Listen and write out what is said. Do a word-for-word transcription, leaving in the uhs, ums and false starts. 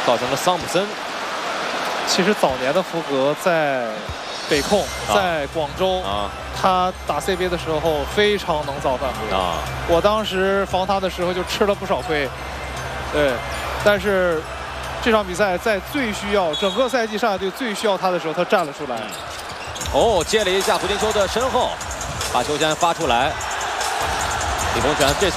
造成了桑普森。 其实早年的福格在北控，在广州， 啊， 他打 C B A 的时候非常能造犯规啊。 我当时防他的时候就吃了不少亏。对，但是这场比赛在最需要整个赛季上海队最需要他的时候，他站了出来。 哦，接了一下胡金秋的身后，把球权发出来。李洪权这次。